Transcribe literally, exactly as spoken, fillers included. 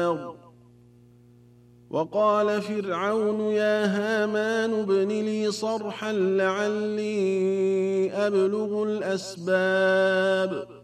وقال فرعون يا هامان ابن لي صرحا لعلي أبلغ الأسباب